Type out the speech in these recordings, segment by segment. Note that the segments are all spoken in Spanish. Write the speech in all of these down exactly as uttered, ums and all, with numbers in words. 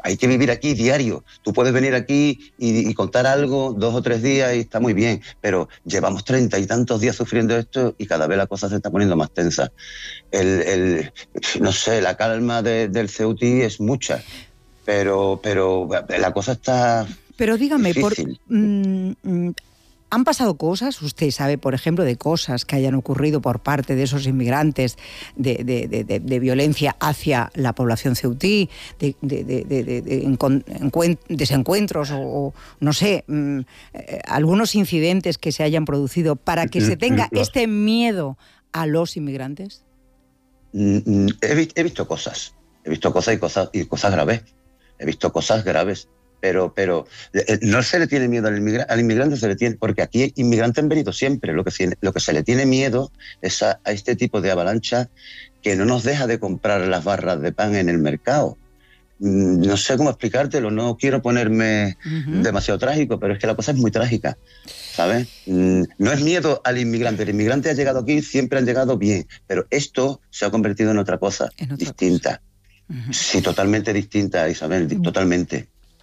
hay que vivir aquí diario. Tú puedes venir aquí y, y contar algo dos o tres días y está muy bien, pero llevamos treinta y tantos días sufriendo esto y cada vez la cosa se está poniendo más tensa. El, el, no sé, la calma de, del Ceutí es mucha, pero, pero la cosa está Pero dígame, difícil. por, mm, ¿han pasado cosas? Usted sabe, por ejemplo, de cosas que hayan ocurrido por parte de esos inmigrantes de, de, de, de, de violencia hacia la población ceutí, de, de, de, de, de, de encuen- desencuentros o, o, no sé, mmm, eh, algunos incidentes que se hayan producido para que se tenga Los... este miedo a los inmigrantes? He, vi- he visto cosas, he visto cosas y cosas, y cosas graves, he visto cosas graves. Pero, pero eh, no se le tiene miedo al, inmigra- al inmigrante, se le tiene, porque aquí inmigrantes han venido siempre. Lo que, se, lo que se le tiene miedo es a, a este tipo de avalancha que no nos deja de comprar las barras de pan en el mercado. Mm, no sé cómo explicártelo, no quiero ponerme uh-huh. demasiado trágico, pero es que la cosa es muy trágica, ¿sabes? Mm, no es miedo al inmigrante, el inmigrante ha llegado aquí, siempre han llegado bien, pero esto se ha convertido en otra cosa, en otra distinta. Cosa. Uh-huh. Sí, totalmente distinta, Isabel, uh-huh. totalmente.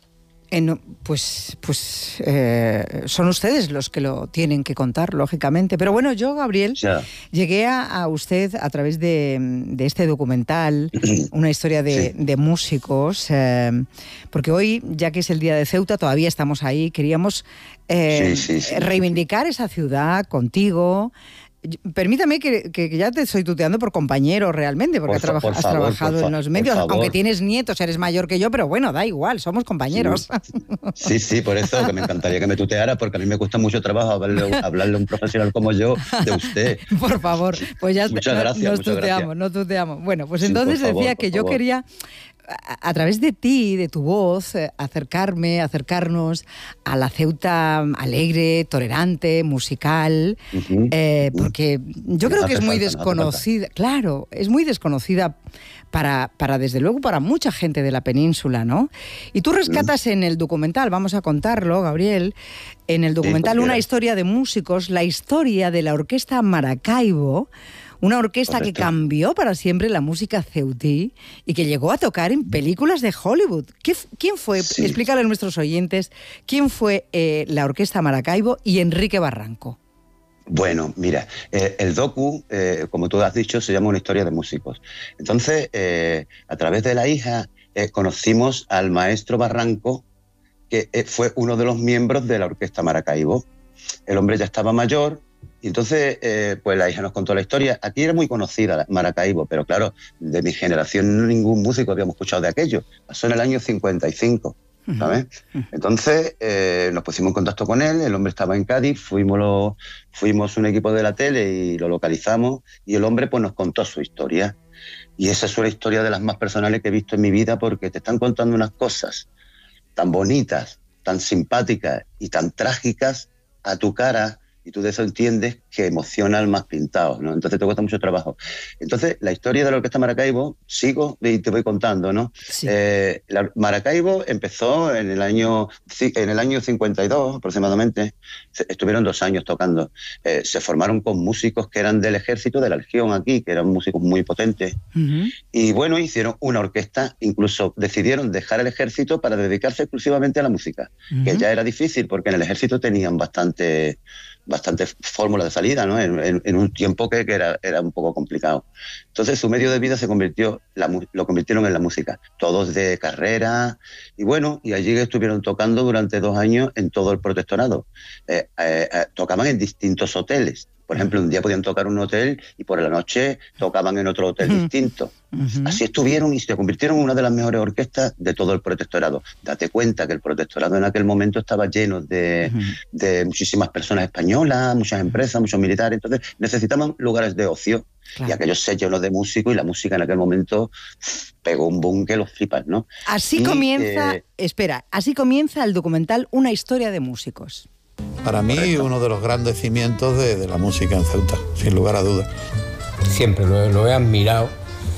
En, pues pues eh, son ustedes los que lo tienen que contar, lógicamente. Pero bueno, yo, Gabriel, ya. llegué a, a usted a través de, de este documental, una historia de, sí. de músicos, eh, porque hoy, ya que es el Día de Ceuta, todavía estamos ahí, queríamos eh, sí, sí, sí, reivindicar sí, sí. esa ciudad contigo. Permítame que, que ya te estoy tuteando por compañero realmente, porque por, has, has favor, trabajado fa- en los medios, aunque tienes nietos, eres mayor que yo, pero bueno, da igual, somos compañeros. Sí, sí, sí, por eso que me encantaría que me tuteara, porque a mí me cuesta mucho trabajo hablarle, hablarle a un profesional como yo de usted. Por favor, pues ya muchas no, gracias, nos muchas tuteamos, gracias. nos tuteamos. Bueno, pues sí, entonces favor, decía que yo favor. quería, a, a través de ti, de tu voz, eh, acercarme, acercarnos a la Ceuta alegre, tolerante, musical, uh-huh, eh, uh-huh. porque yo creo que es muy falta, desconocida, claro, es muy desconocida para, para, desde luego, para mucha gente de la península, ¿no? Y tú rescatas uh-huh. en el documental, vamos a contarlo, Gabriel, en el documental sí, una historia de músicos, la historia de la orquesta Maracaibo, una orquesta Correcto. que cambió para siempre la música ceutí y que llegó a tocar en películas de Hollywood. ¿Quién fue? Sí. Explícale a nuestros oyentes, ¿quién fue eh, la orquesta Maracaibo y Enrique Barranco? Bueno, mira, eh, el docu, eh, como tú has dicho, se llama Una historia de músicos. Entonces, eh, a través de la hija, eh, conocimos al maestro Barranco, que eh, fue uno de los miembros de la orquesta Maracaibo. El hombre ya estaba mayor, y entonces, eh, pues la hija nos contó la historia. Aquí era muy conocida Maracaibo, pero claro, de mi generación ningún músico habíamos escuchado de aquello. Pasó en el año cincuenta y cinco, ¿sabes? Uh-huh. Entonces, eh, nos pusimos en contacto con él, el hombre estaba en Cádiz, fuimos, lo, fuimos un equipo de la tele y lo localizamos, y el hombre pues nos contó su historia. Y esa es una historia de las más personales que he visto en mi vida, porque te están contando unas cosas tan bonitas, tan simpáticas y tan trágicas a tu cara, y tú de eso entiendes que emociona al más pintado, ¿no? Entonces te cuesta mucho trabajo. Entonces, la historia de la Orquesta Maracaibo, sigo y te voy contando, ¿no? Sí. Eh, la Maracaibo empezó en el año en el año cincuenta y dos aproximadamente. Se, estuvieron dos años tocando. Eh, se formaron con músicos que eran del ejército, de la Legión aquí, que eran músicos muy potentes. Uh-huh. Y bueno, hicieron una orquesta, incluso decidieron dejar el ejército para dedicarse exclusivamente a la música, uh-huh. que ya era difícil porque en el ejército tenían bastante... bastante fórmula de salida, ¿no? En, en, en un tiempo que, que era, era un poco complicado. Entonces su medio de vida se convirtió, la, lo convirtieron en la música, todos de carrera, y bueno, y allí estuvieron tocando durante dos años en todo el protectorado. Eh, eh, eh, tocaban en distintos hoteles. Por ejemplo, un día podían tocar en un hotel y por la noche tocaban en otro hotel uh-huh. distinto. Uh-huh. Así estuvieron y se convirtieron en una de las mejores orquestas de todo el protectorado. Date cuenta que el protectorado en aquel momento estaba lleno de, uh-huh. de muchísimas personas españolas, muchas empresas, muchos militares. Entonces necesitaban lugares de ocio. Claro. Y aquellos se llenó de músicos y la música en aquel momento pegó un boom que los flipas, ¿no? Así y, comienza, eh, espera, así comienza el documental Una historia de músicos. Para mí, Correcto. uno de los grandes cimientos de, de la música en Ceuta, sin lugar a dudas. Siempre lo, lo he admirado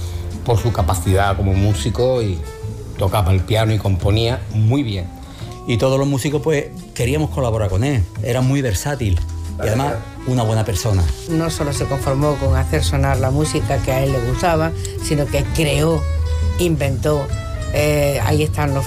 por su capacidad como músico, y tocaba el piano y componía muy bien. Y todos los músicos pues queríamos colaborar con él, era muy versátil y además una buena persona. No solo se conformó con hacer sonar la música que a él le gustaba, sino que creó, inventó, eh, ahí están los